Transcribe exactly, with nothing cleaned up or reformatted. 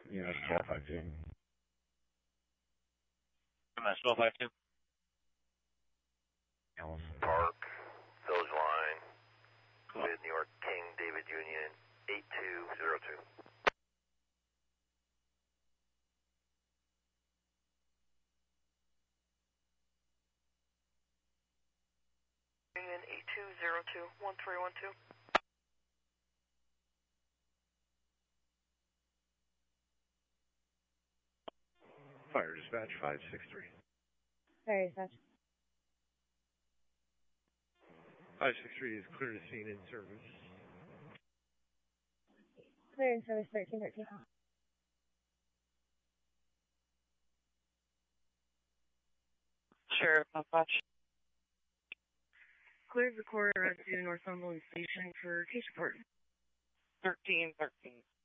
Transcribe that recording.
You know, it's twelve five two. M S twelve five two. Allison Park, Village Line, with New York King David Union, eight two zero two. Union eight two zero two, one three one two. Fire dispatch five six three. Fire dispatch. five six three is clear to scene in service. Clear in service thirteen thirteen. Sheriff Hopwatch. Cleared the corridor to Northumberland Station for case report. thirteen thirteen.